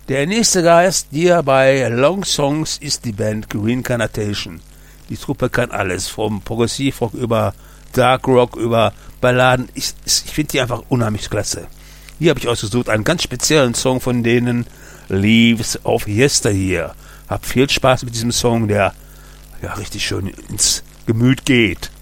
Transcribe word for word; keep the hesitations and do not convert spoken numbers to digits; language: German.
Der nächste Gast hier bei Long Songs ist die Band Green Carnation. Die Truppe kann alles, vom Progressivrock über Dark Rock, über Balladen. Ich, ich finde die einfach unheimlich klasse. Hier habe ich ausgesucht einen ganz speziellen Song von denen, Leaves of Yesteryear. Hab viel Spaß mit diesem Song, der ja richtig schön ins Gemüt geht.